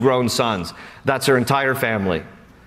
grown sons. That's her entire family.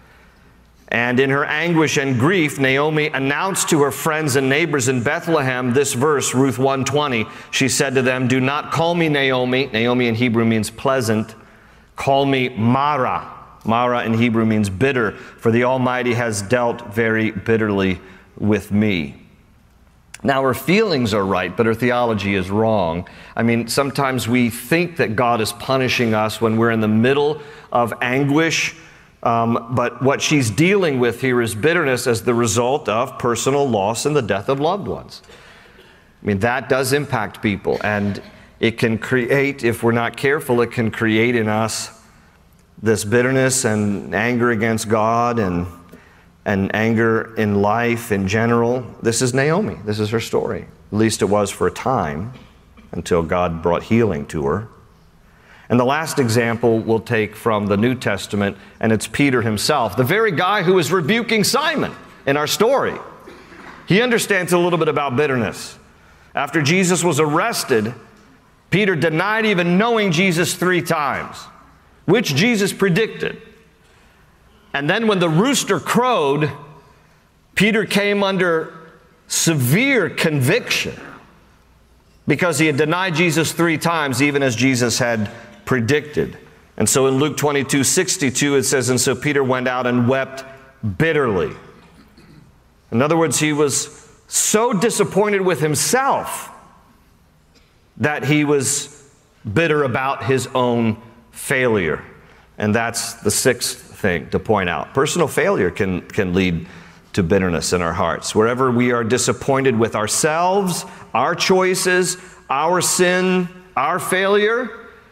And in her anguish and grief, Naomi announced to her friends and neighbors in Bethlehem this verse, Ruth 1:20. She said to them, "Do not call me Naomi." Naomi in Hebrew means pleasant. "Call me Mara." Mara in Hebrew means bitter, for the Almighty has dealt very bitterly with me. Now, her feelings are right, but her theology is wrong. I mean, sometimes we think that God is punishing us when we're in the middle of anguish, but what she's dealing with here is bitterness as the result of personal loss and the death of loved ones. I mean, that does impact people, and it can create, if we're not careful, it can create in us this bitterness and anger against God and anger in life in general. This is Naomi. This is her story. At least it was for a time until God brought healing to her. And the last example we'll take from the New Testament, and it's Peter himself, the very guy who was rebuking Simon in our story. He understands a little bit about bitterness. After Jesus was arrested, Peter denied even knowing Jesus 3 times, which Jesus predicted. And then when the rooster crowed, Peter came under severe conviction because he had denied Jesus 3 times, even as Jesus had predicted. And so in Luke 22:62, it says, "And so Peter went out and wept bitterly." In other words, he was so disappointed with himself that he was bitter about his own failure. And that's the 6th thing to point out. Personal failure can lead to bitterness in our hearts. Wherever we are disappointed with ourselves, our choices, our sin, our failure,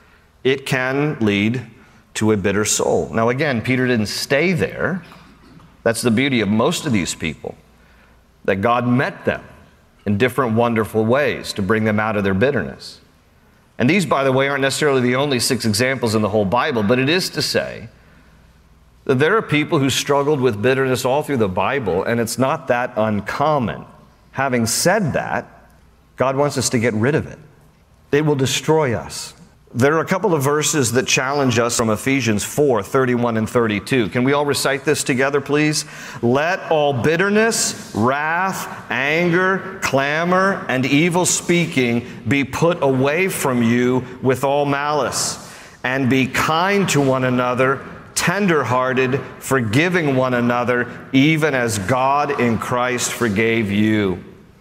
it can lead to a bitter soul. Now again, Peter didn't stay there. That's the beauty of most of these people, that God met them in different wonderful ways to bring them out of their bitterness. And these, by the way, aren't necessarily the only 6 examples in the whole Bible, but it is to say that there are people who struggled with bitterness all through the Bible, and it's not that uncommon. Having said that, God wants us to get rid of it. It will destroy us. There are a couple of verses that challenge us from Ephesians 4:31 and 32. Can we all recite this together, please? "Let all bitterness, wrath, anger, clamor, and evil speaking be put away from you with all malice, and be kind to one another, tender-hearted, forgiving one another, even as God in Christ forgave you."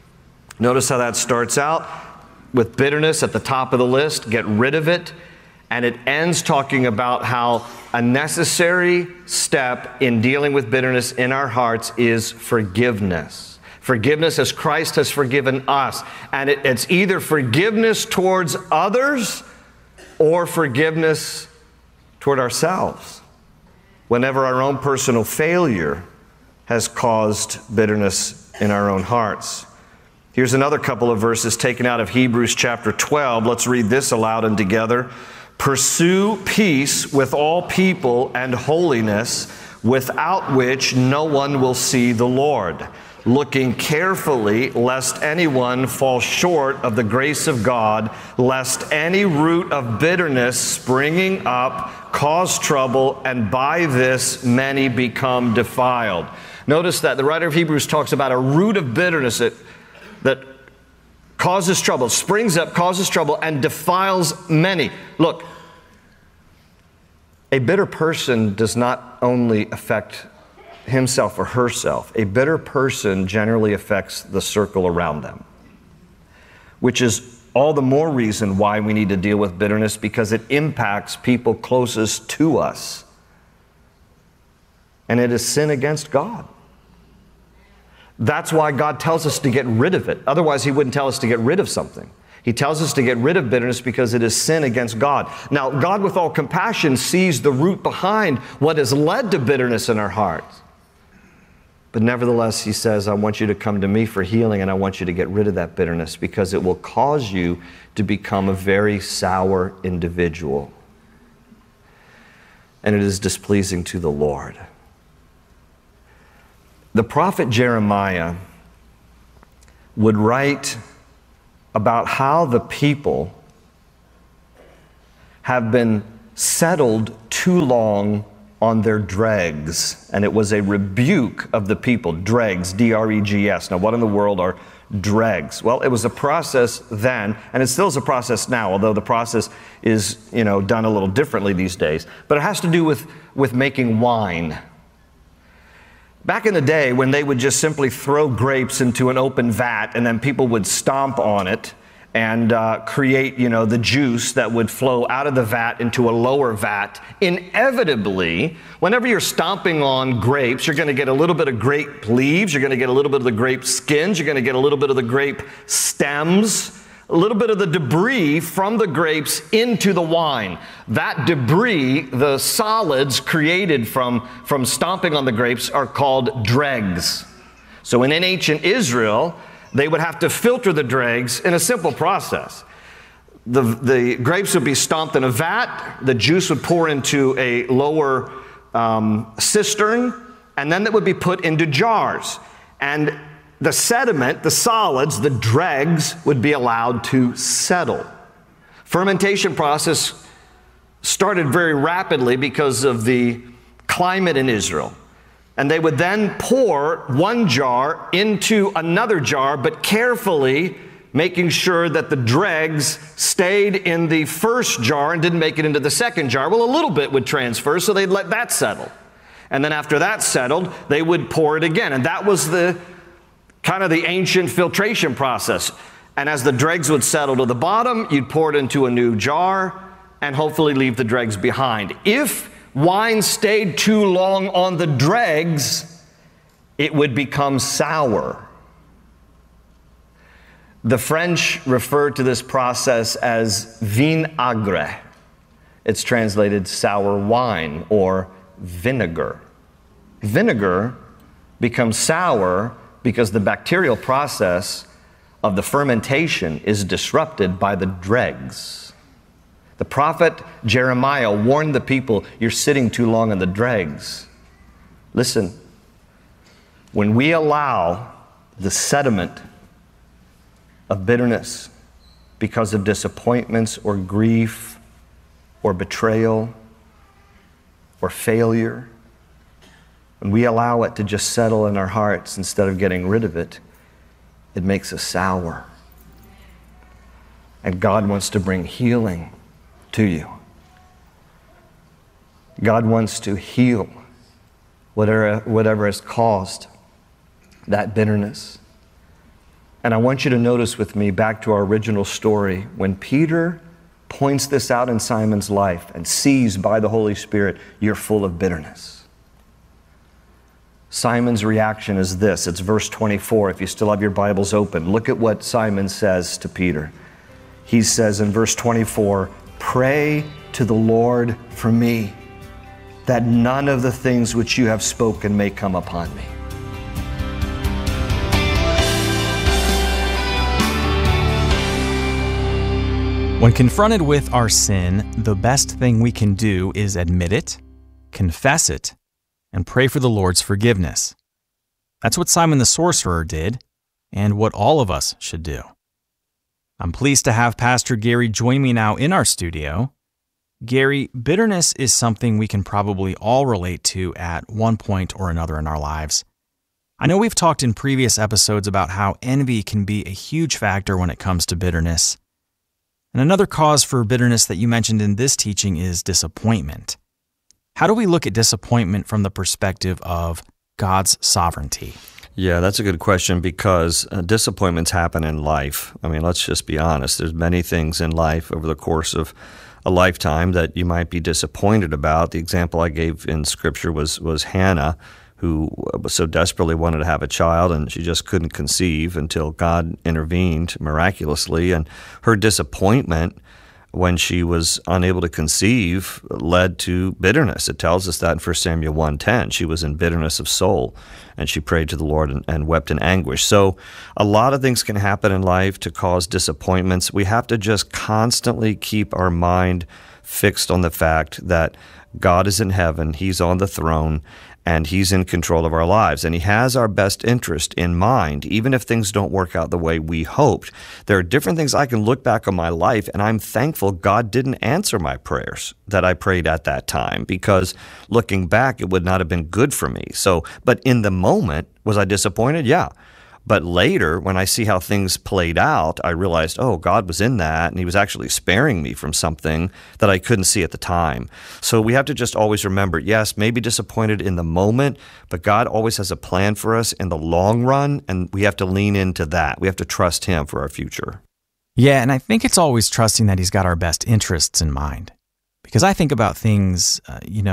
Notice how that starts out with bitterness at the top of the list. Get rid of it. And it ends talking about how a necessary step in dealing with bitterness in our hearts is forgiveness. Forgiveness as Christ has forgiven us. And it's either forgiveness towards others or forgiveness toward ourselves, whenever our own personal failure has caused bitterness in our own hearts. Here's another couple of verses taken out of Hebrews chapter 12. Let's read this aloud and together. "Pursue peace with all people and holiness, without which no one will see the Lord, looking carefully lest anyone fall short of the grace of God, lest any root of bitterness springing up cause trouble, and by this many become defiled." Notice that the writer of Hebrews talks about a root of bitterness that causes trouble, springs up, causes trouble, and defiles many. Look, a bitter person does not only affect himself or herself. A bitter person generally affects the circle around them, which is all the more reason why we need to deal with bitterness, because it impacts people closest to us. And it is sin against God. That's why God tells us to get rid of it. Otherwise, He wouldn't tell us to get rid of something. He tells us to get rid of bitterness because it is sin against God. Now, God, with all compassion, sees the root behind what has led to bitterness in our hearts. But nevertheless, He says, I want you to come to me for healing, and I want you to get rid of that bitterness, because it will cause you to become a very sour individual. And it is displeasing to the Lord. The prophet Jeremiah would write about how the people have been settled too long on their dregs, and it was a rebuke of the people. Dregs, D-R-E-G-S. Now, what in the world are dregs? Well, it was a process then, and it still is a process now, although the process is, done a little differently these days. But it has to do with making wine. Back in the day, when they would just simply throw grapes into an open vat, and then people would stomp on it and create, the juice that would flow out of the vat into a lower vat. Inevitably, whenever you're stomping on grapes, you're going to get a little bit of grape leaves, you're going to get a little bit of the grape skins, you're going to get a little bit of the grape stems, a little bit of the debris from the grapes into the wine. That debris, the solids created from stomping on the grapes, are called dregs. So in ancient Israel, they would have to filter the dregs in a simple process. The grapes would be stomped in a vat, the juice would pour into a lower cistern, and then it would be put into jars. And the sediment, the solids, the dregs, would be allowed to settle. Fermentation process started very rapidly because of the climate in Israel. And they would then pour one jar into another jar, but carefully making sure that the dregs stayed in the first jar and didn't make it into the second jar. Well, a little bit would transfer, so they'd let that settle. And then after that settled, they would pour it again. And that was the kind of the ancient filtration process. And as the dregs would settle to the bottom, you'd pour it into a new jar and hopefully leave the dregs behind. If wine stayed too long on the dregs, it would become sour. The French refer to this process as vinaigre. It's translated sour wine or vinegar. Vinegar becomes sour because the bacterial process of the fermentation is disrupted by the dregs. The prophet Jeremiah warned the people, you're sitting too long on the dregs. Listen, when we allow the sediment of bitterness because of disappointments or grief or betrayal or failure, when we allow it to just settle in our hearts instead of getting rid of it, it makes us sour. And God wants to bring healing to you. God wants to heal whatever has caused that bitterness. And I want you to notice with me back to our original story, when Peter points this out in Simon's life and sees by the Holy Spirit, you're full of bitterness. Simon's reaction is this. It's verse 24. If you still have your Bibles open, look at what Simon says to Peter. He says in verse 24, pray to the Lord for me, that none of the things which you have spoken may come upon me. When confronted with our sin, the best thing we can do is admit it, confess it, and pray for the Lord's forgiveness. That's what Simon the sorcerer did, and what all of us should do. I'm pleased to have Pastor Gary join me now in our studio. Gary, bitterness is something we can probably all relate to at one point or another in our lives. I know we've talked in previous episodes about how envy can be a huge factor when it comes to bitterness. And another cause for bitterness that you mentioned in this teaching is disappointment. How do we look at disappointment from the perspective of God's sovereignty? Yeah, that's a good question because disappointments happen in life. I mean, let's just be honest. There's many things in life over the course of a lifetime that you might be disappointed about. The example I gave in Scripture was Hannah, who so desperately wanted to have a child, and she just couldn't conceive until God intervened miraculously. And her disappointment when she was unable to conceive led to bitterness. It tells us that in 1 Samuel 1:10. She was in bitterness of soul, and she prayed to the Lord and wept in anguish. So a lot of things can happen in life to cause disappointments. We have to just constantly keep our mind fixed on the fact that God is in heaven, he's on the throne, and he's in control of our lives. And he has our best interest in mind, even if things don't work out the way we hoped. There are different things I can look back on my life, and I'm thankful God didn't answer my prayers that I prayed at that time, because looking back, it would not have been good for me. But in the moment, was I disappointed? Yeah. But later, when I see how things played out, I realized, oh, God was in that, and he was actually sparing me from something that I couldn't see at the time. So we have to just always remember, yes, maybe disappointed in the moment, but God always has a plan for us in the long run, and we have to lean into that. We have to trust him for our future. Yeah, and I think it's always trusting that he's got our best interests in mind. Because I think about things,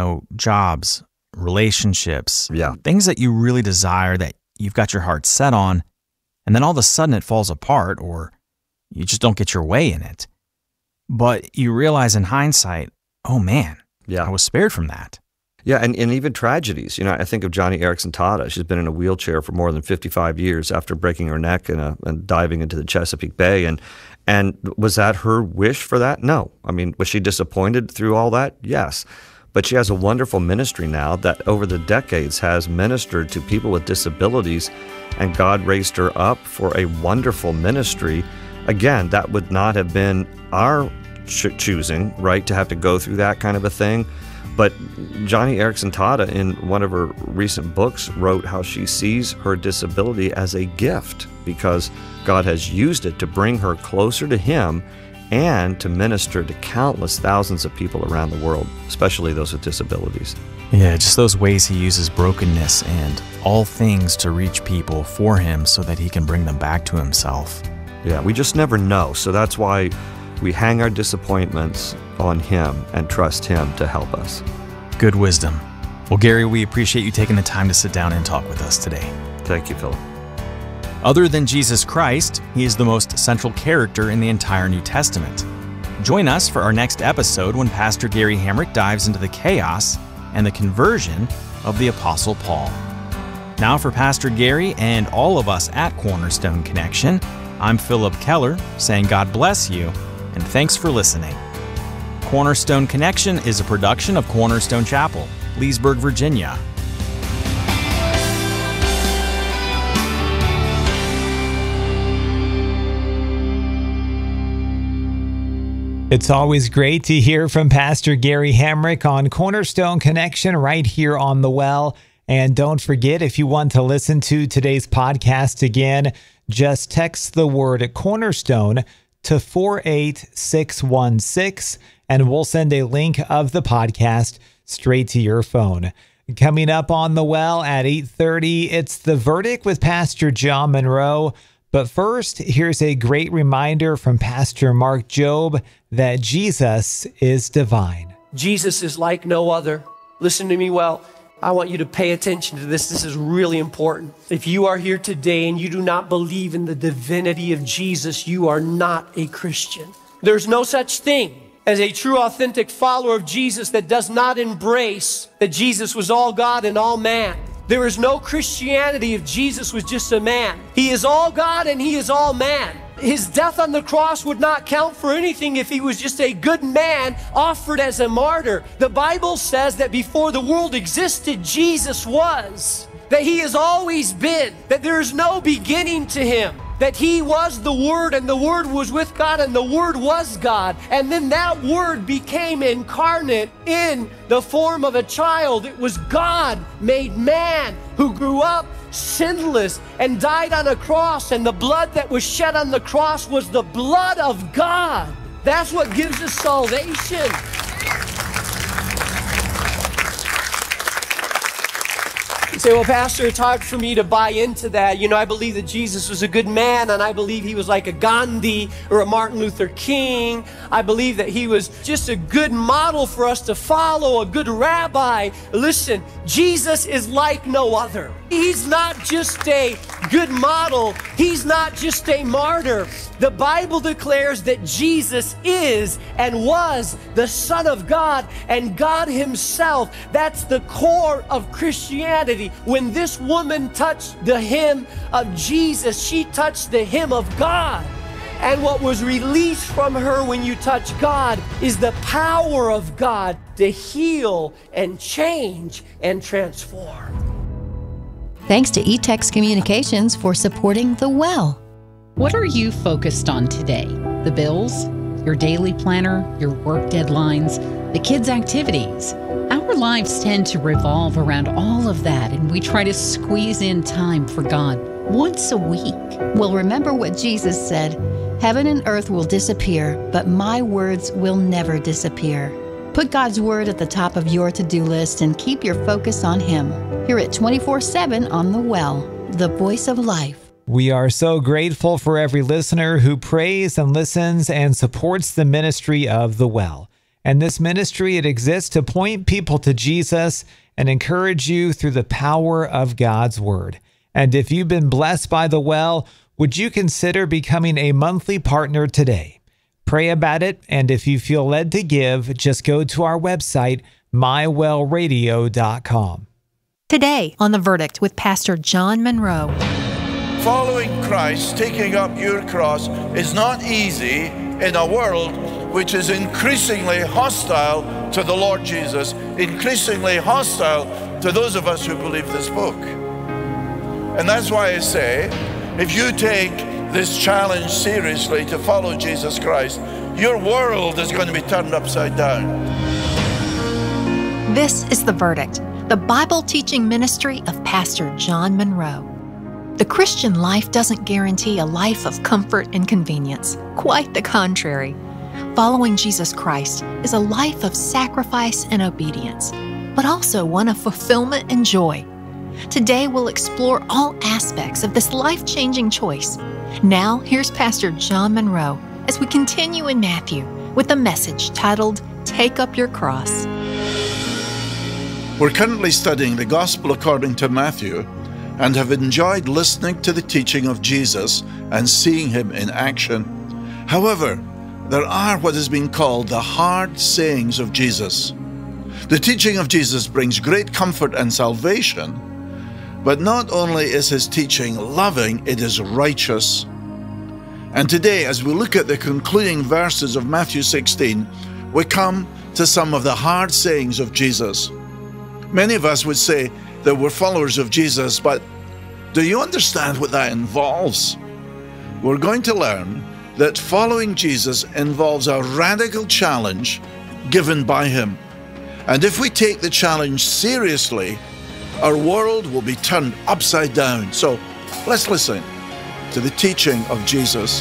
jobs, relationships, things that you really desire, that you've got your heart set on, and then all of a sudden it falls apart, or you just don't get your way in it. But you realize in hindsight, oh man, I was spared from that. Yeah, and even tragedies. I think of Joni Eareckson Tada. She's been in a wheelchair for more than 55 years after breaking her neck and diving into the Chesapeake Bay. And was that her wish for that? No. I mean, was she disappointed through all that? Yes. But she has a wonderful ministry now that over the decades has ministered to people with disabilities, and God raised her up for a wonderful ministry. Again, that would not have been our choosing, right, to have to go through that kind of a thing. But Joni Eareckson Tada, in one of her recent books, wrote how she sees her disability as a gift because God has used it to bring her closer to him and to minister to countless thousands of people around the world, especially those with disabilities. Yeah, just those ways he uses brokenness and all things to reach people for him so that he can bring them back to himself. Yeah, we just never know. So that's why we hang our disappointments on him and trust him to help us. Good wisdom. Well, Gary, we appreciate you taking the time to sit down and talk with us today. Thank you, Philip. Other than Jesus Christ, he is the most central character in the entire New Testament. Join us for our next episode when Pastor Gary Hamrick dives into the chaos and the conversion of the Apostle Paul. Now for Pastor Gary and all of us at Cornerstone Connection, I'm Philip Keller saying God bless you and thanks for listening. Cornerstone Connection is a production of Cornerstone Chapel, Leesburg, Virginia. It's always great to hear from Pastor Gary Hamrick on Cornerstone Connection right here on The Well. And don't forget, if you want to listen to today's podcast again, just text the word Cornerstone to 48616, and we'll send a link of the podcast straight to your phone. Coming up on The Well at 8:30, it's The Verdict with Pastor John Monroe. But first, here's a great reminder from Pastor Mark Jobe that Jesus is divine. Jesus is like no other. Listen to me well. I want you to pay attention to this. This is really important. If you are here today and you do not believe in the divinity of Jesus, you are not a Christian. There's no such thing as a true, authentic follower of Jesus that does not embrace that Jesus was all God and all man. There is no Christianity if Jesus was just a man. He is all God and he is all man. His death on the cross would not count for anything if he was just a good man offered as a martyr. The Bible says that before the world existed, Jesus was. That he has always been. That there is no beginning to him. That he was the Word, and the Word was with God, and the Word was God. And then that Word became incarnate in the form of a child. It was God made man who grew up sinless and died on a cross, and the blood that was shed on the cross was the blood of God. That's what gives us salvation. You say, well, Pastor, it's hard for me to buy into that. I believe that Jesus was a good man, and I believe he was like a Gandhi or a Martin Luther King. I believe that he was just a good model for us to follow, a good rabbi. Listen, Jesus is like no other. He's not just a good model. He's not just a martyr. The Bible declares that Jesus is and was the Son of God and God himself. That's the core of Christianity. When this woman touched the hem of Jesus, she touched the hem of God. And what was released from her when you touch God is the power of God to heal and change and transform. Thanks to eText Communications for supporting The Well. What are you focused on today? The bills, your daily planner, your work deadlines, the kids' activities. Our lives tend to revolve around all of that, and we try to squeeze in time for God once a week. Well, remember what Jesus said, "Heaven and earth will disappear, but my words will never disappear." Put God's word at the top of your to-do list and keep your focus on Him. Hear it 24/7 on The Well, the voice of life. We are so grateful for every listener who prays and listens and supports the ministry of The Well. And this ministry, it exists to point people to Jesus and encourage you through the power of God's word. And if you've been blessed by The Well, would you consider becoming a monthly partner today? Pray about it, and if you feel led to give, just go to our website, mywellradio.com. Today on The Verdict with Pastor John Monroe. Following Christ, taking up your cross, is not easy in a world which is increasingly hostile to the Lord Jesus, increasingly hostile to those of us who believe this book. And that's why I say, if you take this challenge seriously to follow Jesus Christ, your world is going to be turned upside down. This is The Verdict, the Bible teaching ministry of Pastor John Monroe. The Christian life doesn't guarantee a life of comfort and convenience. Quite the contrary. Following Jesus Christ is a life of sacrifice and obedience, but also one of fulfillment and joy. Today we'll explore all aspects of this life-changing choice. Now, here's Pastor John Monroe as we continue in Matthew with a message titled, Take Up Your Cross. We're currently studying the Gospel according to Matthew and have enjoyed listening to the teaching of Jesus and seeing Him in action. However, there are what has been called the hard sayings of Jesus. The teaching of Jesus brings great comfort and salvation, but not only is His teaching loving, it is righteous. And today, as we look at the concluding verses of Matthew 16, we come to some of the hard sayings of Jesus. Many of us would say that we're followers of Jesus, but do you understand what that involves? We're going to learn that following Jesus involves a radical challenge given by Him. And if we take the challenge seriously, our world will be turned upside down. So let's listen to the teaching of Jesus.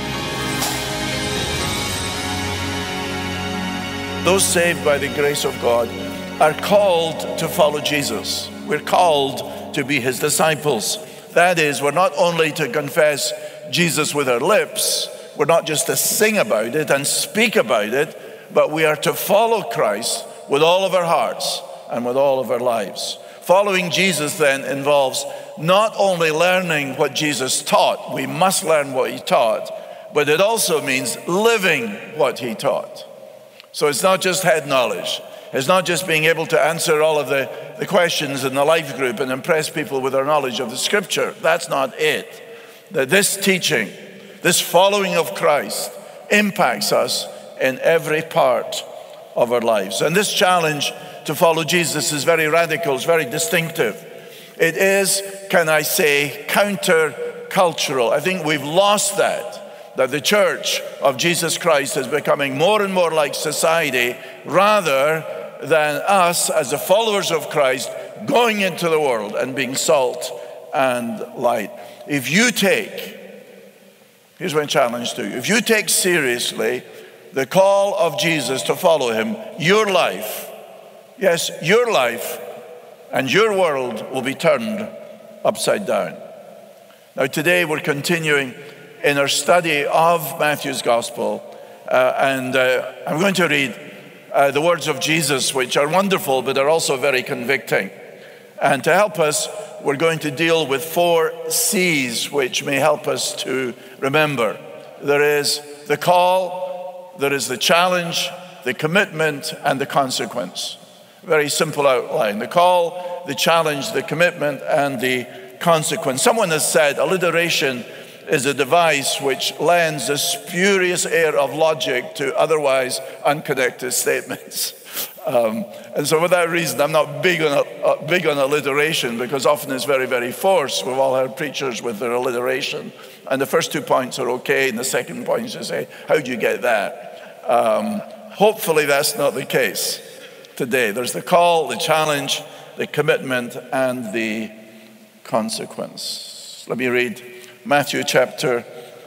Those saved by the grace of God are called to follow Jesus. We're called to be His disciples. That is, we're not only to confess Jesus with our lips, we're not just to sing about it and speak about it, but we are to follow Christ with all of our hearts and with all of our lives. Following Jesus then involves not only learning what Jesus taught, we must learn what He taught, but it also means living what He taught. So it's not just head knowledge. It's not just being able to answer all of the questions in the life group and impress people with our knowledge of the Scripture. That's not it. That this teaching, this following of Christ, impacts us in every part of our lives. And this challenge to follow Jesus is very radical, it's very distinctive. It is, can I say, counter-cultural. I think we've lost that the church of Jesus Christ is becoming more and more like society rather than us as the followers of Christ going into the world and being salt and light. If you take, here's my challenge to you, if you take seriously the call of Jesus to follow Him, your life, yes, your life and your world will be turned upside down. Now today we're continuing in our study of Matthew's Gospel and I'm going to read the words of Jesus, which are wonderful but are also very convicting. And to help us, we're going to deal with 4 C's which may help us to remember. There is the call, there is the challenge, the commitment, and the consequence. Very simple outline. The call, the challenge, the commitment, and the consequence. Someone has said alliteration is a device which lends a spurious air of logic to otherwise unconnected statements. And so for that reason, I'm not big on alliteration, because often it's very, very forced. We've all heard preachers with their alliteration. And the first 2 points are okay, and the second point you say, how do you get that? Hopefully that's not the case today. There's the call, the challenge, the commitment, and the consequence. Let me read Matthew chapter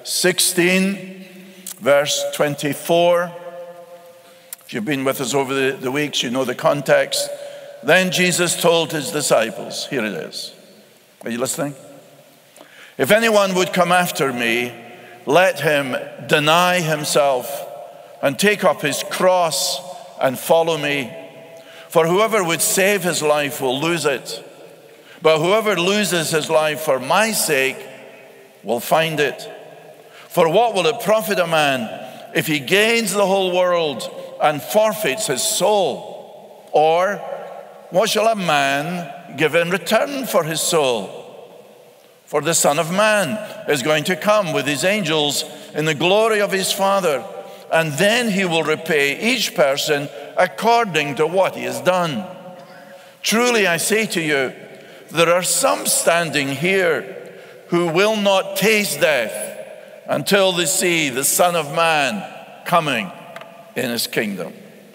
16, verse 24. If you've been with us over the weeks, you know the context. Then Jesus told his disciples, here it is. Are you listening? If anyone would come after me, let him deny himself and take up his cross and follow me. For whoever would save his life will lose it. But whoever loses his life for my sake will find it. For what will it profit a man if he gains the whole world and forfeits his soul? Or what shall a man give in return for his soul? For the Son of Man is going to come with his angels in the glory of his Father, and then he will repay each person according to what he has done. Truly I say to you, there are some standing here who will not taste death until they see the Son of Man coming in his kingdom.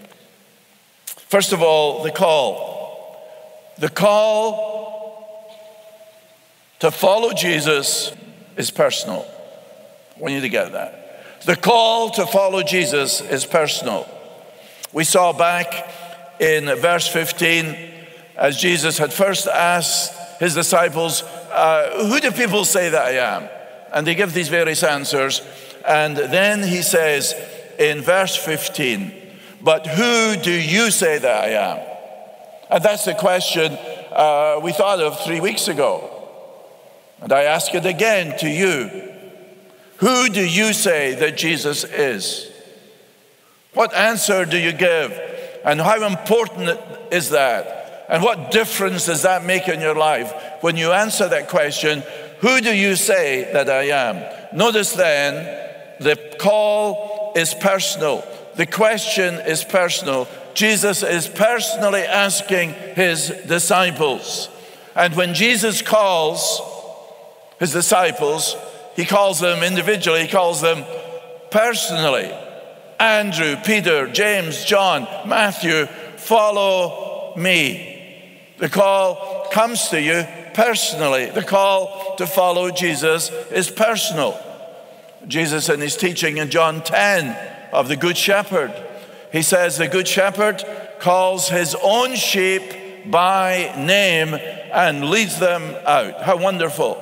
First of all, the call. The call to follow Jesus is personal. I want you to get that. The call to follow Jesus is personal. We saw back in verse 15, as Jesus had first asked his disciples, who do people say that I am? And they give these various answers. And then he says in verse 15, but who do you say that I am? And that's the question we thought of 3 weeks ago. And I ask it again to you. Who do you say that Jesus is? What answer do you give? And how important is that? And what difference does that make in your life? When you answer that question, who do you say that I am? Notice then, the call is personal. The question is personal. Jesus is personally asking his disciples. And when Jesus calls his disciples, he calls them individually, he calls them personally. Andrew, Peter, James, John, Matthew, follow me. The call comes to you personally. The call to follow Jesus is personal. Jesus, in his teaching in John 10 of the Good Shepherd, he says the Good Shepherd calls his own sheep by name and leads them out. How wonderful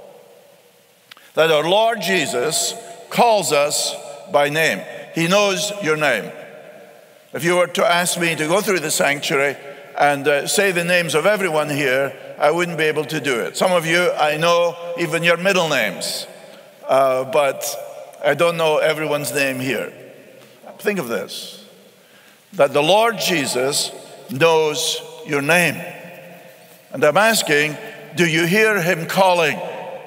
that our Lord Jesus calls us by name. He knows your name. If you were to ask me to go through the sanctuary and say the names of everyone here, I wouldn't be able to do it. Some of you, I know even your middle names, but I don't know everyone's name here. Think of this, that the Lord Jesus knows your name. And I'm asking, do you hear him calling?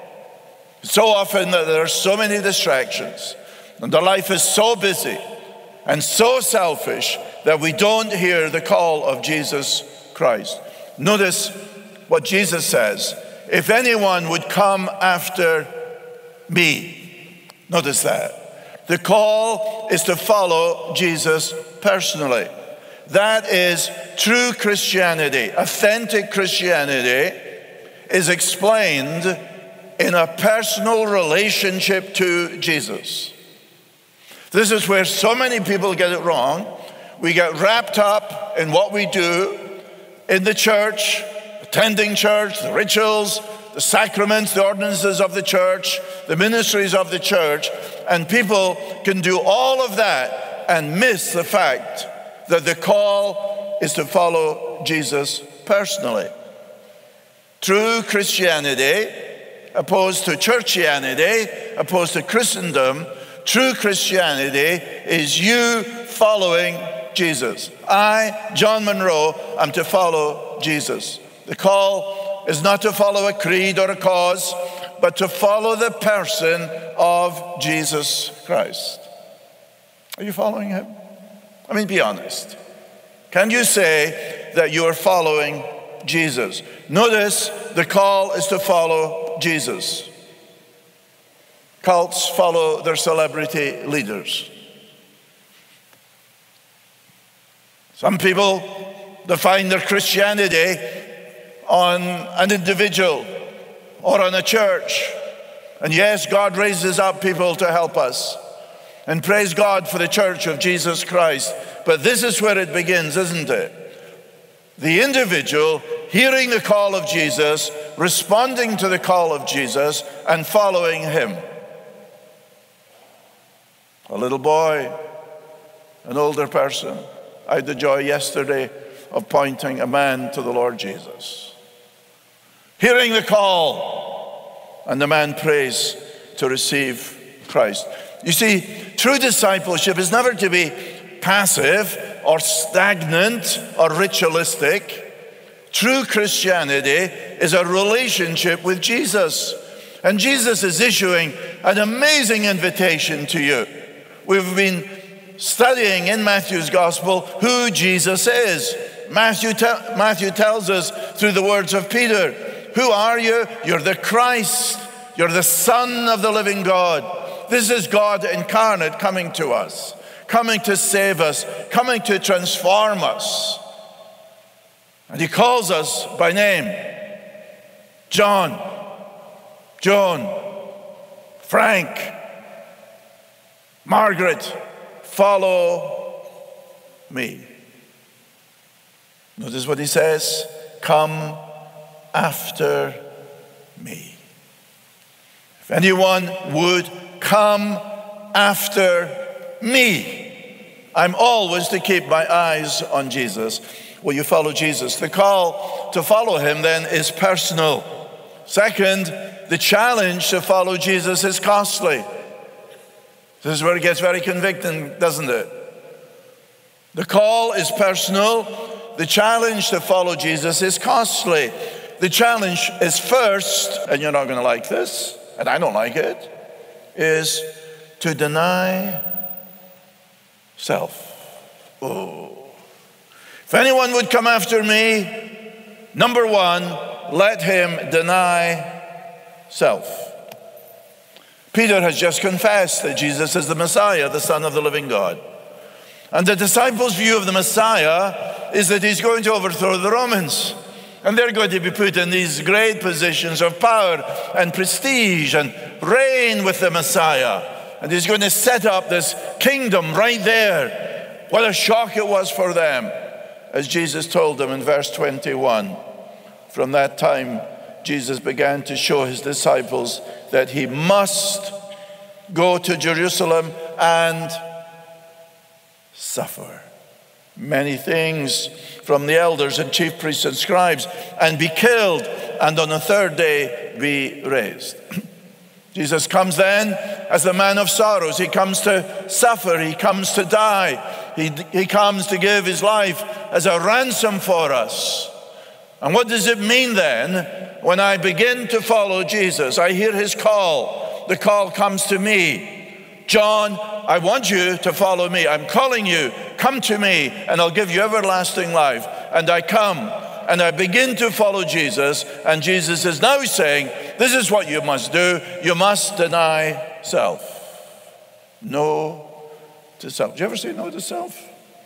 So often that there are so many distractions, and our life is so busy and so selfish that we don't hear the call of Jesus Christ. Notice what Jesus says, if anyone would come after me. Notice that. The call is to follow Jesus personally. That is true Christianity. Authentic Christianity is explained in a personal relationship to Jesus. This is where so many people get it wrong. We get wrapped up in what we do in the church, attending church, the rituals, the sacraments, the ordinances of the church, the ministries of the church, and people can do all of that and miss the fact that the call is to follow Jesus personally. True Christianity, opposed to churchianity, opposed to Christendom, true Christianity is you following Jesus. I, John Monroe, am to follow Jesus. The call is not to follow a creed or a cause, but to follow the person of Jesus Christ. Are you following him? I mean, be honest. Can you say that you are following Jesus? Notice the call is to follow Jesus. Cults follow their celebrity leaders. Some people define their Christianity on an individual or on a church. And yes, God raises up people to help us. And praise God for the church of Jesus Christ. But this is where it begins, isn't it? The individual hearing the call of Jesus, responding to the call of Jesus, and following him. A little boy, an older person. I had the joy yesterday of pointing a man to the Lord Jesus. Hearing the call, and the man prays to receive Christ. You see, true discipleship is never to be passive or stagnant or ritualistic. True Christianity is a relationship with Jesus. And Jesus is issuing an amazing invitation to you. We've been studying in Matthew's Gospel who Jesus is. Matthew tells us through the words of Peter, who are you? You're the Christ. You're the Son of the living God. This is God incarnate coming to us, coming to save us, coming to transform us. And he calls us by name. John, Joan, Frank, Margaret, follow me. Notice what he says, come after me. If anyone would come after me, I'm always to keep my eyes on Jesus. Will you follow Jesus? The call to follow him then is personal. Second, the challenge to follow Jesus is costly. This is where it gets very convicting, doesn't it? The call is personal. The challenge to follow Jesus is costly. The challenge is first, and you're not going to like this, and I don't like it, is to deny self. Oh. If anyone would come after me, number one, let him deny self. Peter has just confessed that Jesus is the Messiah, the Son of the living God. And the disciples' view of the Messiah is that he's going to overthrow the Romans. And they're going to be put in these great positions of power and prestige and reign with the Messiah. And he's going to set up this kingdom right there. What a shock it was for them. As Jesus told them in verse 21, from that time, Jesus began to show his disciples that he must go to Jerusalem and suffer many things from the elders and chief priests and scribes, and be killed, and on the third day be raised. Jesus comes then as the man of sorrows. He comes to suffer. He comes to die. He comes to give his life as a ransom for us. And what does it mean then when I begin to follow Jesus? I hear his call. The call comes to me. John, I want you to follow me. I'm calling you. Come to me and I'll give you everlasting life. And I come and I begin to follow Jesus. And Jesus is now saying, this is what you must do. You must deny self. No to self. Do you ever say no to self?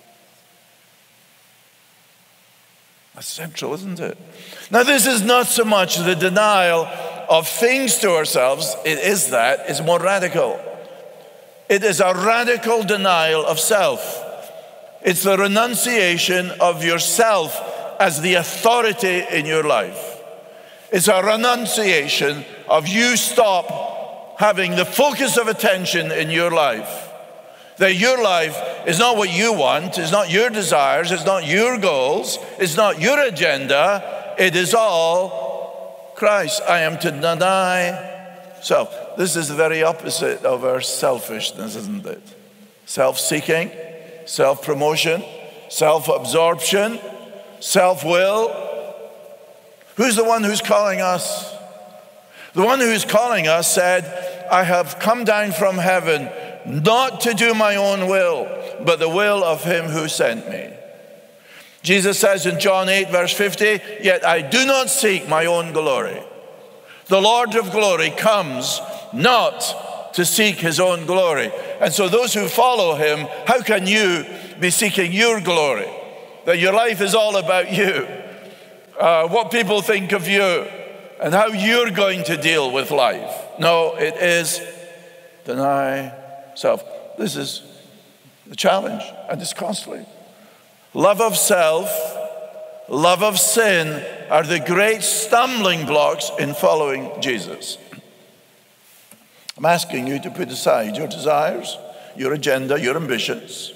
That's central, isn't it? Now, this is not so much the denial of things to ourselves. It is that. It's more radical. It is a radical denial of self. It's the renunciation of yourself as the authority in your life. It's a renunciation of you stop having the focus of attention in your life. That your life is not what you want, it's not your desires, it's not your goals, it's not your agenda, it is all Christ. I am to deny self. This is the very opposite of our selfishness, isn't it? Self-seeking, self-promotion, self-absorption, self-will. Who's the one who's calling us? The one who's calling us said, I have come down from heaven not to do my own will, but the will of him who sent me. Jesus says in John 8, verse 50, "Yet I do not seek my own glory." The Lord of glory comes not to seek his own glory. And so those who follow him, how can you be seeking your glory? That your life is all about you, what people think of you, and how you're going to deal with life. No, it is deny self. This is the challenge, and it's costly. Love of self, love of sin are the great stumbling blocks in following Jesus. I'm asking you to put aside your desires, your agenda, your ambitions.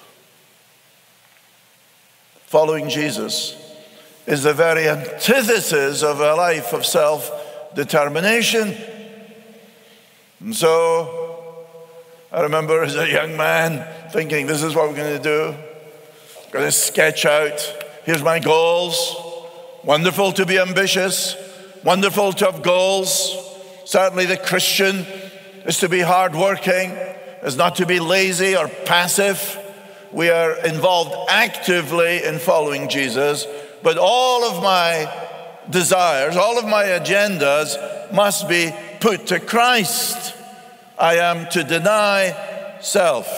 Following Jesus is the very antithesis of a life of self-determination. And so I remember as a young man thinking, this is what we're going to do. I'm going to sketch out, here's my goals. Wonderful to be ambitious, wonderful to have goals. Certainly the Christian is to be hardworking, is not to be lazy or passive. We are involved actively in following Jesus, but all of my desires, all of my agendas must be put to Christ. I am to deny self.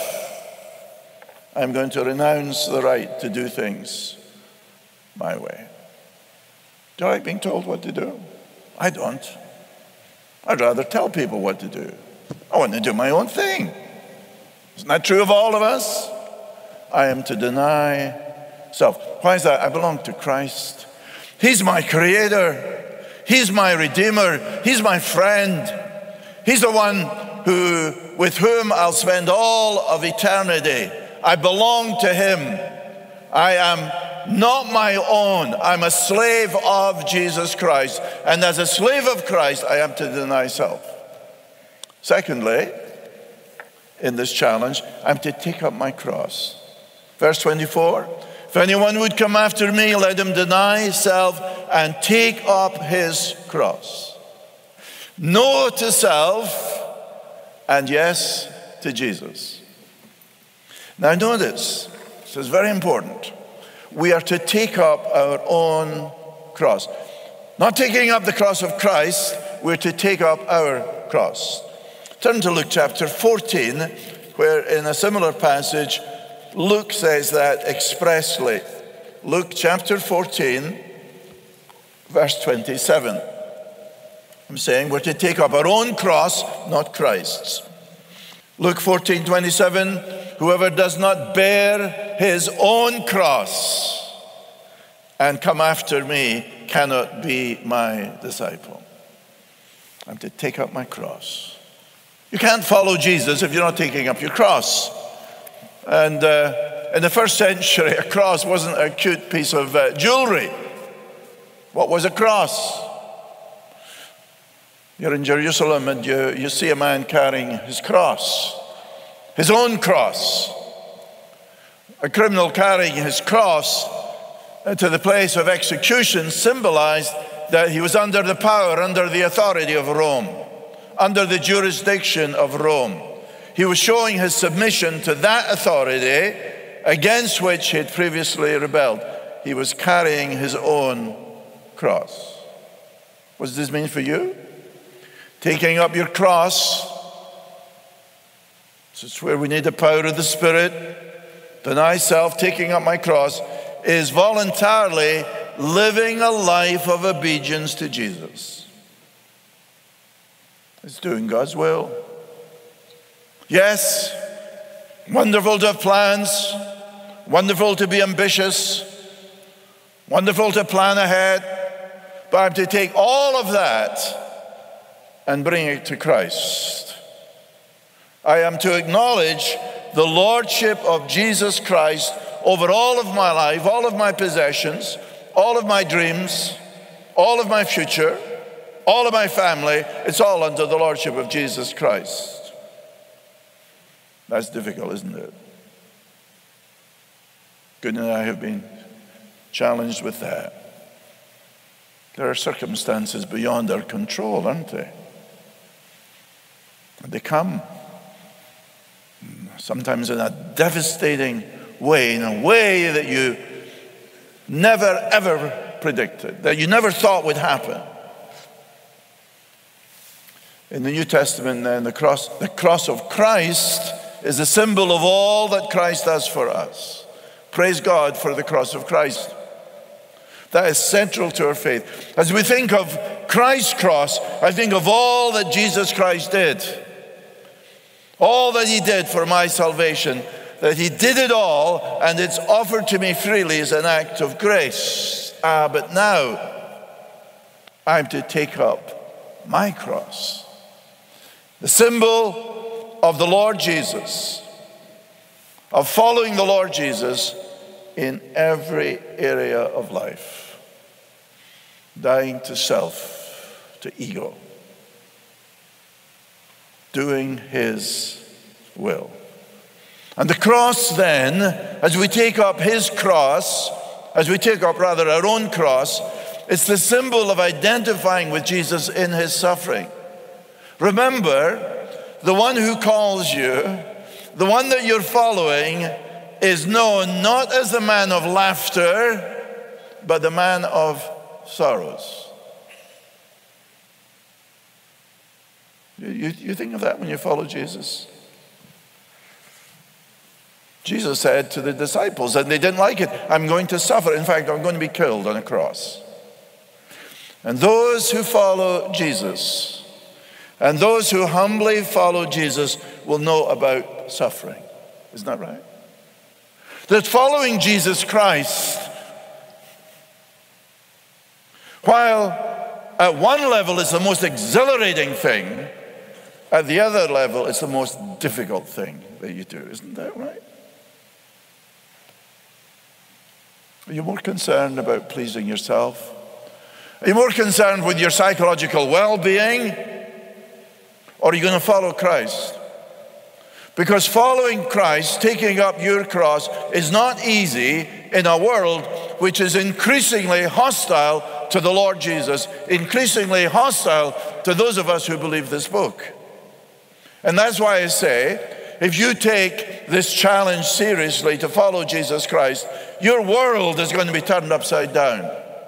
I'm going to renounce the right to do things my way. Do you like being told what to do? I don't. I'd rather tell people what to do. I want to do my own thing. Isn't that true of all of us? I am to deny self. Why is that? I belong to Christ. He's my creator. He's my redeemer. He's my friend. He's the one with whom I'll spend all of eternity. I belong to him. I am not my own. I'm a slave of Jesus Christ. And as a slave of Christ, I am to deny self. Secondly, in this challenge, I'm to take up my cross. Verse 24, if anyone would come after me, let him deny self and take up his cross. No to self, and yes to Jesus. Now notice, this is very important. We are to take up our own cross. Not taking up the cross of Christ, we're to take up our cross. Turn to Luke chapter 14, where in a similar passage, Luke says that expressly. Luke chapter 14, verse 27. I'm saying we're to take up our own cross, not Christ's. Luke 14, 27, whoever does not bear his own cross and come after me cannot be my disciple. I'm to take up my cross. You can't follow Jesus if you're not taking up your cross. And in the first century, a cross wasn't a cute piece of jewelry. What was a cross? You're in Jerusalem and you see a man carrying his cross, his own cross. A criminal carrying his cross to the place of execution symbolized that he was under the power, under the authority of Rome, under the jurisdiction of Rome. He was showing his submission to that authority against which he had previously rebelled. He was carrying his own cross. What does this mean for you? Taking up your cross, this is where we need the power of the Spirit. Deny self, taking up my cross, is voluntarily living a life of obedience to Jesus. It's doing God's will. Yes, wonderful to have plans, wonderful to be ambitious, wonderful to plan ahead, but I have to take all of that and bring it to Christ. I am to acknowledge the lordship of Jesus Christ over all of my life, all of my possessions, all of my dreams, all of my future, all of my family. It's all under the lordship of Jesus Christ. That's difficult, isn't it? Good and I have been challenged with that. There are circumstances beyond our control, aren't they? And they come, sometimes in a devastating way, in a way that you never ever predicted, that you never thought would happen. In the New Testament, then, the cross of Christ is a symbol of all that Christ does for us. Praise God for the cross of Christ. That is central to our faith. As we think of Christ's cross, I think of all that Jesus Christ did. All that he did for my salvation, that he did it all, and it's offered to me freely as an act of grace. But now, I'm to take up my cross. The symbol of the Lord Jesus, of following the Lord Jesus in every area of life. Dying to self, to ego. Doing his will. And the cross then, as we take up his cross, as we take up rather our own cross, it's the symbol of identifying with Jesus in his suffering. Remember, the one who calls you, the one that you're following, is known not as the man of laughter, but the man of sorrows. You think of that when you follow Jesus? Jesus said to the disciples, and they didn't like it, I'm going to suffer. In fact, I'm going to be killed on a cross. And those who follow Jesus, and those who humbly follow Jesus, will know about suffering. Isn't that right? That following Jesus Christ, while at one level it's the most exhilarating thing, at the other level it's the most difficult thing that you do. Isn't that right? Are you more concerned about pleasing yourself? Are you more concerned with your psychological well-being? Or are you going to follow Christ? Because following Christ, taking up your cross, is not easy in a world which is increasingly hostile to the Lord Jesus, increasingly hostile to those of us who believe this book. And that's why I say, if you take this challenge seriously to follow Jesus Christ, your world is going to be turned upside down.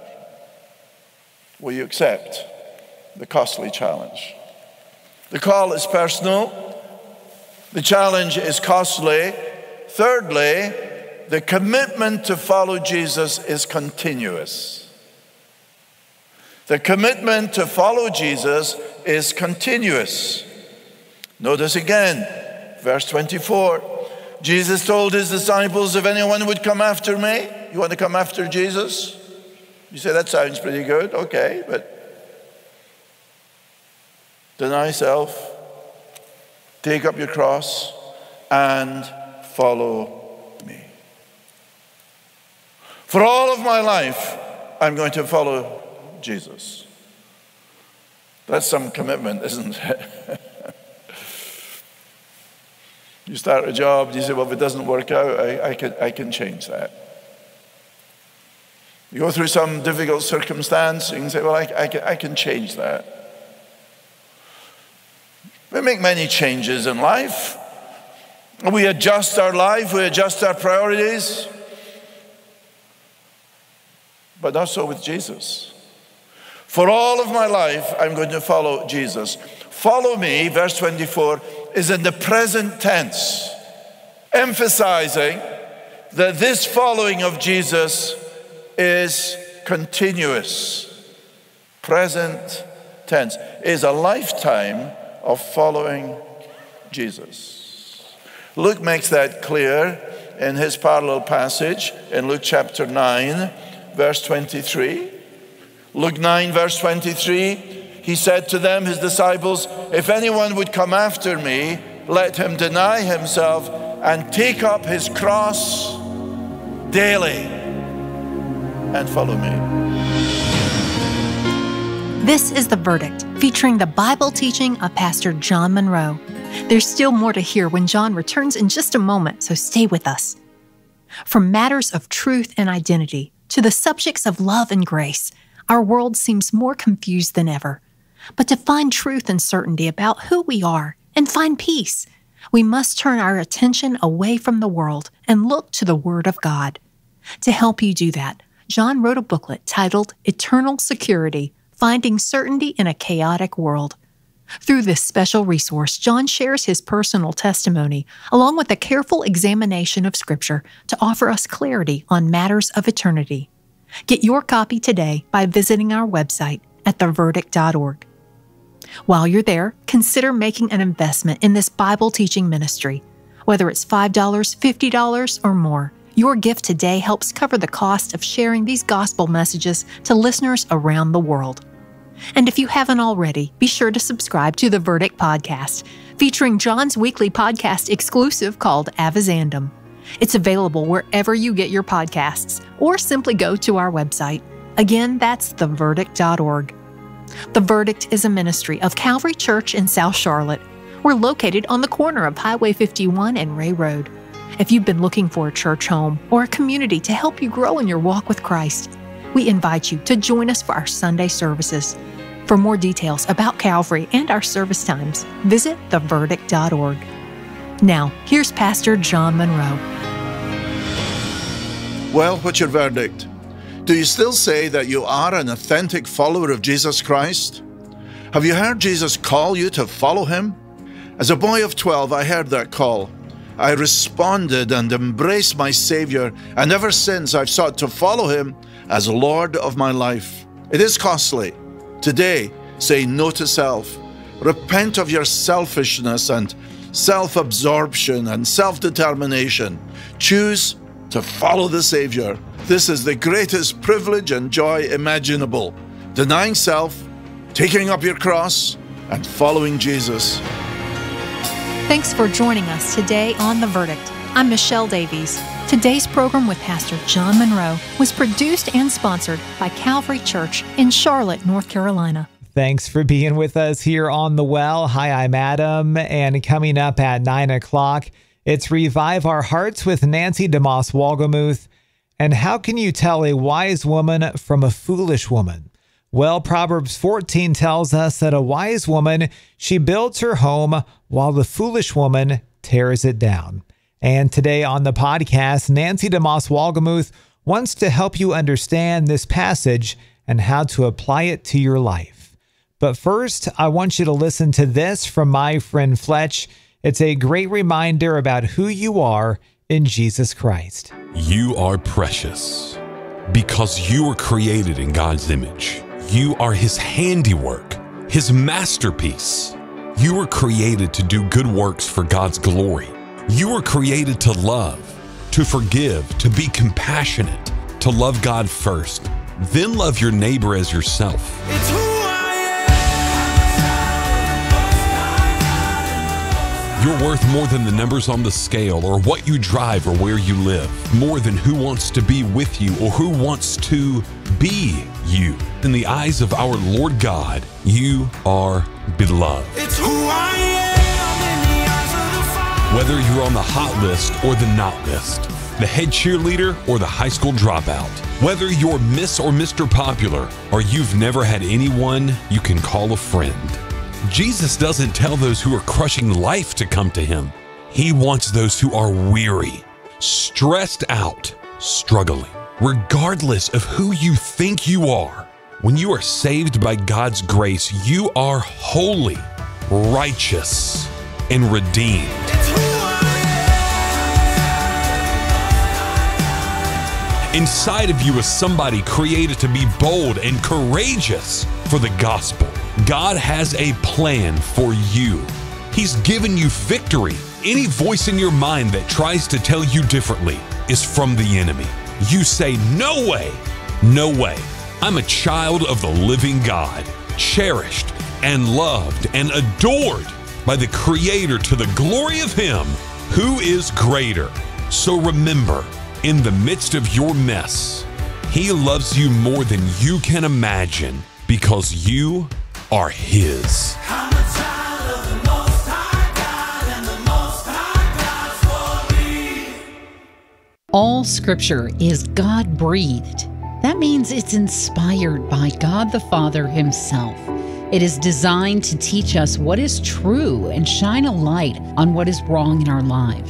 Will you accept the costly challenge? The call is personal. The challenge is costly. Thirdly, the commitment to follow Jesus is continuous. The commitment to follow Jesus is continuous. Notice again, verse 24. Jesus told his disciples, if anyone would come after me, you want to come after Jesus? You say, that sounds pretty good. Okay, but deny self, take up your cross, and follow me. For all of my life, I'm going to follow Jesus. That's some commitment, isn't it? You start a job, you say, well, if it doesn't work out, I can change that. You go through some difficult circumstance, you can say, well, I can change that. We make many changes in life. We adjust our life, we adjust our priorities. But not so with Jesus. For all of my life, I'm going to follow Jesus. Follow me, verse 24, is in the present tense, emphasizing that this following of Jesus is continuous. Present tense is a lifetime of following Jesus. Luke makes that clear in his parallel passage in Luke chapter 9, verse 23. Luke 9, verse 23, he said to them, his disciples, if anyone would come after me, let him deny himself and take up his cross daily and follow me. This is The Verdict, featuring the Bible teaching of Pastor John Munro. There's still more to hear when John returns in just a moment, so stay with us. From matters of truth and identity to the subjects of love and grace, our world seems more confused than ever. But to find truth and certainty about who we are and find peace, we must turn our attention away from the world and look to the Word of God. To help you do that, John wrote a booklet titled Eternal Security: Finding Certainty in a Chaotic World. Through this special resource, John shares his personal testimony, along with a careful examination of Scripture to offer us clarity on matters of eternity. Get your copy today by visiting our website at theverdict.org. While you're there, consider making an investment in this Bible teaching ministry. Whether it's $5, $50, or more, your gift today helps cover the cost of sharing these gospel messages to listeners around the world. And if you haven't already, be sure to subscribe to The Verdict Podcast, featuring John's weekly podcast exclusive called Avizandum. It's available wherever you get your podcasts, or simply go to our website. Again, that's theverdict.org. The Verdict is a ministry of Calvary Church in South Charlotte. We're located on the corner of Highway 51 and Ray Road. If you've been looking for a church home or a community to help you grow in your walk with Christ, we invite you to join us for our Sunday services. For more details about Calvary and our service times, visit theverdict.org. Now, here's Pastor John Monroe. Well, what's your verdict? Do you still say that you are an authentic follower of Jesus Christ? Have you heard Jesus call you to follow him? As a boy of 12, I heard that call. I responded and embraced my Savior, and ever since I've sought to follow him as Lord of my life. It is costly. Today, say no to self. Repent of your selfishness and self-absorption and self-determination. Choose to follow the Savior. This is the greatest privilege and joy imaginable. Denying self, taking up your cross, and following Jesus. Thanks for joining us today on The Verdict. I'm Michelle Davies. Today's program with Pastor John Monroe was produced and sponsored by Calvary Church in Charlotte, North Carolina. Thanks for being with us here on The Well. Hi, I'm Adam, and coming up at 9 o'clock, it's Revive Our Hearts with Nancy DeMoss Wolgemuth. And how can you tell a wise woman from a foolish woman? Well, Proverbs 14 tells us that a wise woman, she builds her home, while the foolish woman tears it down. And today on the podcast, Nancy DeMoss Wolgemuth wants to help you understand this passage and how to apply it to your life. But first, I want you to listen to this from my friend Fletch. It's a great reminder about who you are in Jesus Christ. You are precious because you were created in God's image. You are his handiwork, his masterpiece. You were created to do good works for God's glory. You were created to love, to forgive, to be compassionate, to love God first, then love your neighbor as yourself. It's who I am. You're worth more than the numbers on the scale or what you drive or where you live, more than who wants to be with you or who wants to be you. In the eyes of our Lord God, you are beloved. It's who I am. Whether you're on the hot list or the not list, the head cheerleader or the high school dropout, whether you're Miss or Mr. Popular, or you've never had anyone you can call a friend, Jesus doesn't tell those who are crushing life to come to him. He wants those who are weary, stressed out, struggling. Regardless of who you think you are, when you are saved by God's grace, you are holy, righteous, and redeemed. Inside of you is somebody created to be bold and courageous for the gospel. God has a plan for you. He's given you victory. Any voice in your mind that tries to tell you differently is from the enemy. You say, no way, no way. I'm a child of the living God, cherished and loved and adored by the Creator to the glory of Him who is greater. So remember, in the midst of your mess, He loves you more than you can imagine because you are His. I'm a child of the Most High God, and the Most High God's for me. All Scripture is God-breathed. That means it's inspired by God the Father Himself. It is designed to teach us what is true and shine a light on what is wrong in our lives.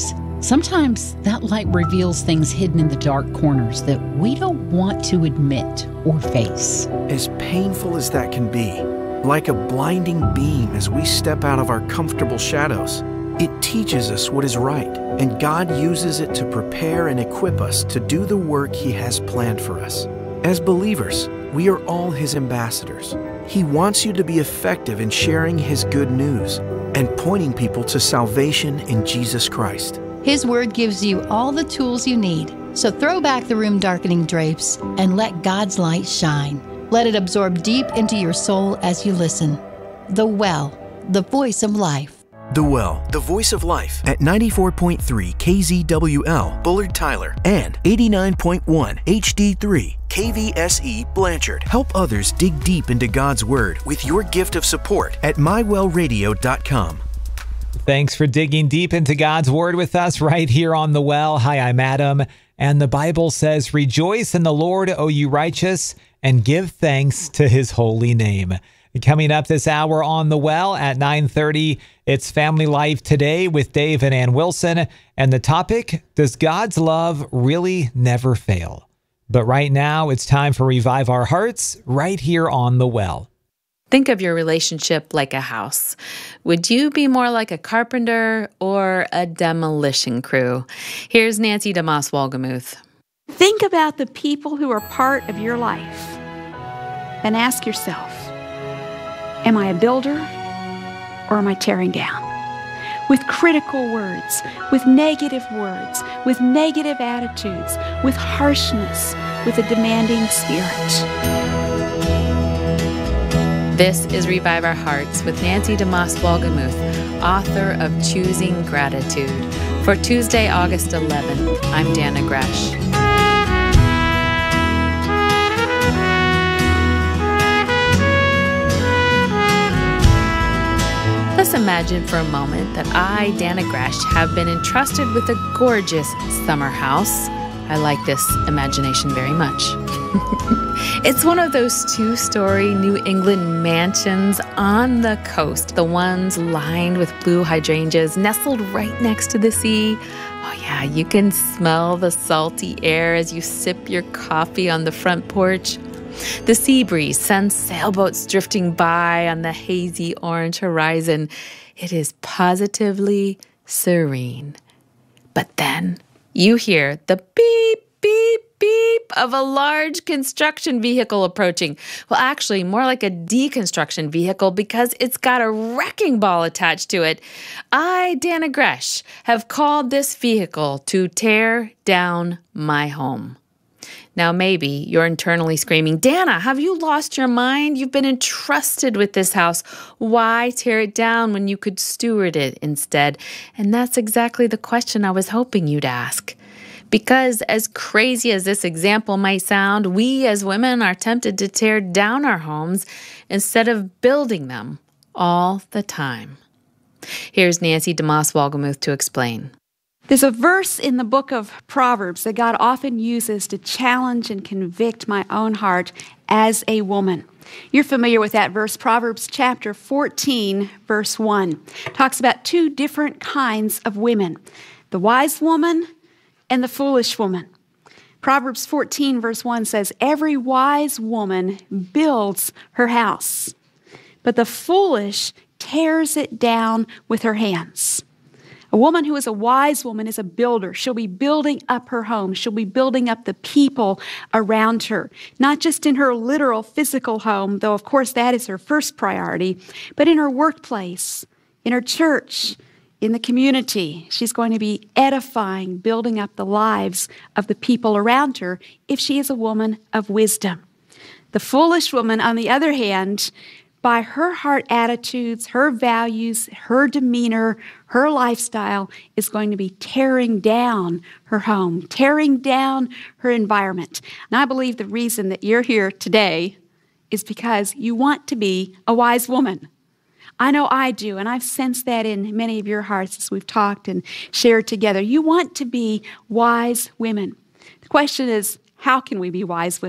Sometimes that light reveals things hidden in the dark corners that we don't want to admit or face. As painful as that can be, like a blinding beam as we step out of our comfortable shadows, it teaches us what is right, and God uses it to prepare and equip us to do the work He has planned for us. As believers, we are all His ambassadors. He wants you to be effective in sharing His good news and pointing people to salvation in Jesus Christ. His word gives you all the tools you need. So throw back the room-darkening drapes and let God's light shine. Let it absorb deep into your soul as you listen. The Well, the voice of life. The Well, the voice of life at 94.3 KZWL, Bullard Tyler, and 89.1 HD3 KVSE Blanchard. Help others dig deep into God's Word with your gift of support at mywellradio.com. Thanks for digging deep into God's Word with us right here on The Well. Hi, I'm Adam, and the Bible says, "Rejoice in the Lord, O you righteous, and give thanks to His holy name." Coming up this hour on The Well at 9:30, it's Family Life Today with Dave and Ann Wilson, and the topic, does God's love really never fail? But right now, it's time for Revive Our Hearts right here on The Well. Think of your relationship like a house. Would you be more like a carpenter or a demolition crew? Here's Nancy DeMoss Wolgemuth. Think about the people who are part of your life and ask yourself, am I a builder or am I tearing down? With critical words, with negative attitudes, with harshness, with a demanding spirit. This is Revive Our Hearts with Nancy DeMoss Wolgemuth, author of Choosing Gratitude. For Tuesday, August 11th, I'm Dana Gresh. Let's imagine for a moment that I, Dana Gresh, have been entrusted with a gorgeous summer house. I like this imagination very much. It's one of those two-story New England mansions on the coast, the ones lined with blue hydrangeas, nestled right next to the sea. Oh yeah, you can smell the salty air as you sip your coffee on the front porch. The sea breeze sends sailboats drifting by on the hazy orange horizon. It is positively serene. But then you hear the beep, beep, beep of a large construction vehicle approaching. Well, actually, more like a deconstruction vehicle because it's got a wrecking ball attached to it. I, Dana Gresh, have called this vehicle to tear down my home. Now, maybe you're internally screaming, Dana, have you lost your mind? You've been entrusted with this house. Why tear it down when you could steward it instead? And that's exactly the question I was hoping you'd ask. Because as crazy as this example might sound, we as women are tempted to tear down our homes instead of building them all the time. Here's Nancy DeMoss Wolgemuth to explain. There's a verse in the book of Proverbs that God often uses to challenge and convict my own heart as a woman. You're familiar with that verse, Proverbs chapter 14, verse 1. Talks about two different kinds of women, the wise woman and the foolish woman. Proverbs 14, verse 1 says, every wise woman builds her house, but the foolish tears it down with her hands. A woman who is a wise woman is a builder. She'll be building up her home. She'll be building up the people around her, not just in her literal physical home, though of course that is her first priority, but in her workplace, in her church, in the community. She's going to be edifying, building up the lives of the people around her if she is a woman of wisdom. The foolish woman, on the other hand, by her heart attitudes, her values, her demeanor, her lifestyle, is going to be tearing down her home, tearing down her environment. And I believe the reason that you're here today is because you want to be a wise woman. I know I do, and I've sensed that in many of your hearts as we've talked and shared together. You want to be wise women. The question is, how can we be wise women?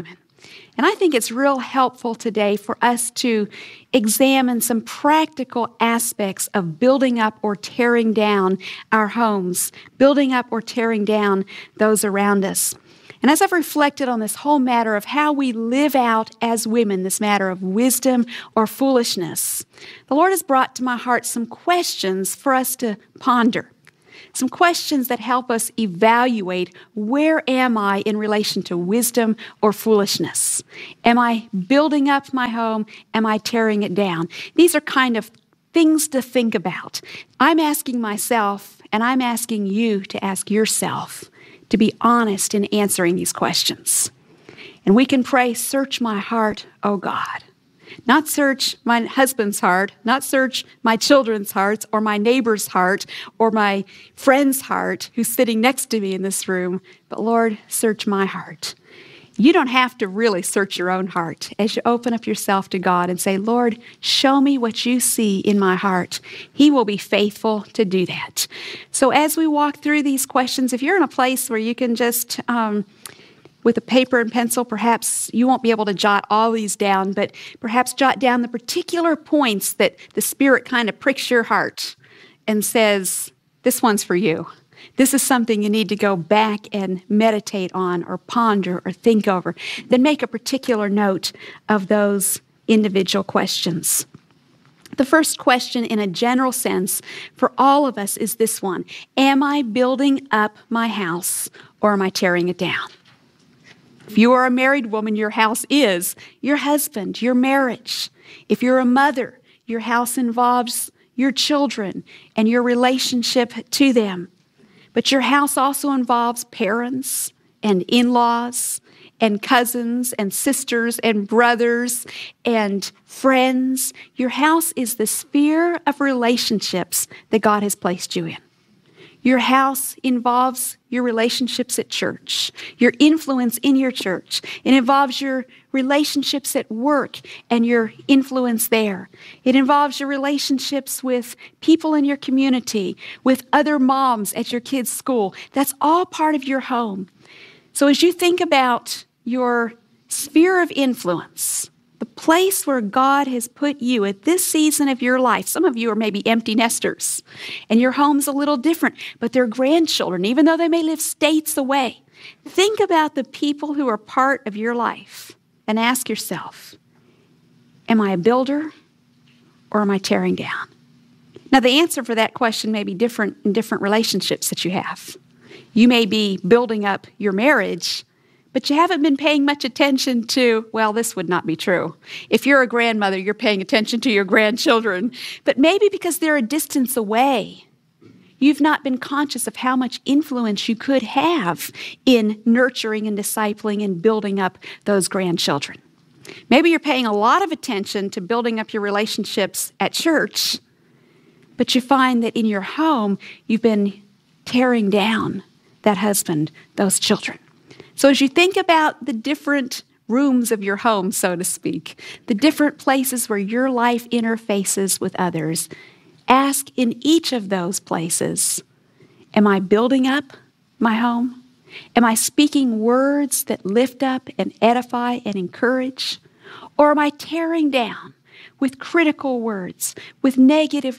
And I think it's real helpful today for us to examine some practical aspects of building up or tearing down our homes, building up or tearing down those around us. And as I've reflected on this whole matter of how we live out as women, this matter of wisdom or foolishness, the Lord has brought to my heart some questions for us to ponder. Some questions that help us evaluate, where am I in relation to wisdom or foolishness? Am I building up my home? Am I tearing it down? These are kind of things to think about. I'm asking myself, and I'm asking you to ask yourself, to be honest in answering these questions. And we can pray, search my heart, O God. Not search my husband's heart, not search my children's hearts or my neighbor's heart or my friend's heart who's sitting next to me in this room, but Lord, search my heart. You don't have to really search your own heart as you open up yourself to God and say, Lord, show me what you see in my heart. He will be faithful to do that. So as we walk through these questions, if you're in a place where you can just, with a paper and pencil, perhaps you won't be able to jot all these down, but perhaps jot down the particular points that the Spirit kind of pricks your heart and says, this one's for you. This is something you need to go back and meditate on or ponder or think over. Then make a particular note of those individual questions. The first question in a general sense for all of us is this one. Am I building up my house or am I tearing it down? If you are a married woman, your house is your husband, your marriage. If you're a mother, your house involves your children and your relationship to them. But your house also involves parents and in-laws and cousins and sisters and brothers and friends. Your house is the sphere of relationships that God has placed you in. Your house involves your relationships at church, your influence in your church. It involves your relationships at work and your influence there. It involves your relationships with people in your community, with other moms at your kids' school. That's all part of your home. So as you think about your sphere of influence, the place where God has put you at this season of your life. Some of you are maybe empty nesters, and your home's a little different, but they're grandchildren, even though they may live states away. Think about the people who are part of your life and ask yourself, am I a builder or am I tearing down? Now, the answer for that question may be different in different relationships that you have. You may be building up your marriage, but you haven't been paying much attention to, well, this would not be true. If you're a grandmother, you're paying attention to your grandchildren. But maybe because they're a distance away, you've not been conscious of how much influence you could have in nurturing and discipling and building up those grandchildren. Maybe you're paying a lot of attention to building up your relationships at church, but you find that in your home, you've been tearing down that husband, those children. So as you think about the different rooms of your home, so to speak, the different places where your life interfaces with others, ask in each of those places, am I building up my home? Am I speaking words that lift up and edify and encourage? Or am I tearing down with critical words, with negative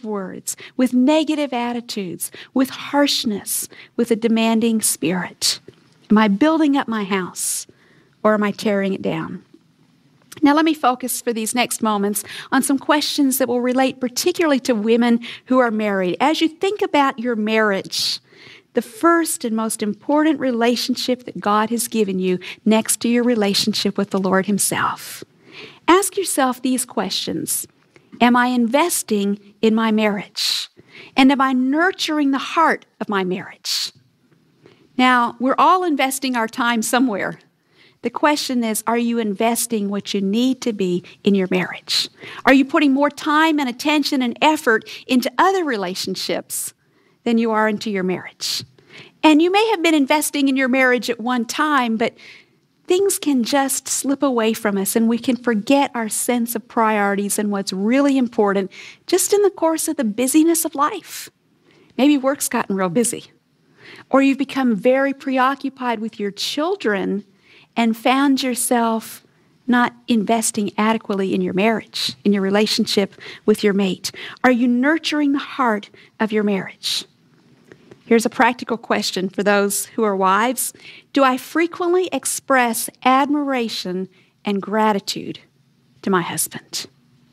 attitudes, with harshness, with a demanding spirit? Am I building up my house or am I tearing it down? Now let me focus for these next moments on some questions that will relate particularly to women who are married. As you think about your marriage, the first and most important relationship that God has given you next to your relationship with the Lord Himself, ask yourself these questions. Am I investing in my marriage? And am I nurturing the heart of my marriage? Now, we're all investing our time somewhere. The question is, are you investing what you need to be in your marriage? Are you putting more time and attention and effort into other relationships than you are into your marriage? And you may have been investing in your marriage at one time, but things can just slip away from us and we can forget our sense of priorities and what's really important just in the course of the busyness of life. Maybe work's gotten real busy. Or you've become very preoccupied with your children and found yourself not investing adequately in your marriage, in your relationship with your mate? Are you nurturing the heart of your marriage? Here's a practical question for those who are wives. Do I frequently express admiration and gratitude to my husband?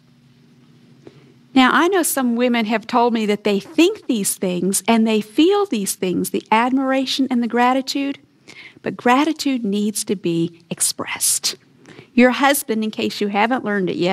Now, I know some women have told me that they think these things and they feel these things, the admiration and the gratitude, but gratitude needs to be expressed. Your husband, in case you haven't learned it yet,